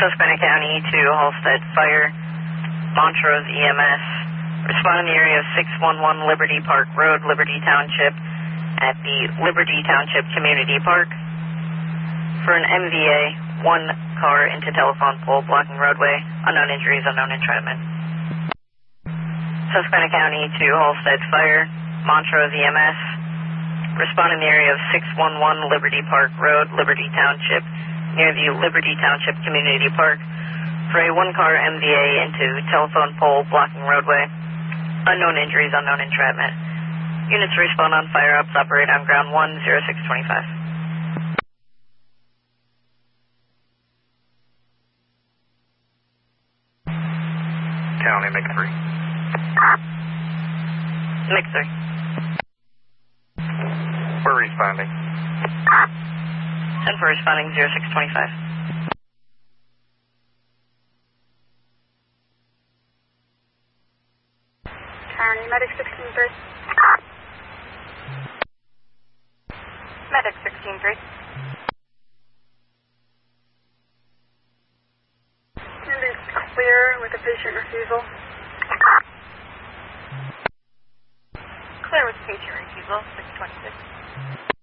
Susquehanna County to Halstead Fire, Montrose EMS. Respond in the area of 611 Liberty Park Road, Liberty Township, at the Liberty Township Community Park. For an MVA, one car into telephone pole blocking roadway. Unknown injuries, unknown entrapment. Susquehanna County to Halstead Fire, Montrose EMS. Respond in the area of 611 Liberty Park Road, Liberty Township, near the Liberty Township Community Park, for a one-car MVA into telephone pole blocking roadway. Unknown injuries, unknown entrapment. Units respond on fire-ups, operate on ground 10625. County, MiG 3. MiG 3. We're responding. 10 for responding 0625. County, Medic 16-3. Medic 16-3. It is clear with a patient refusal. Clear with patient refusal, 626.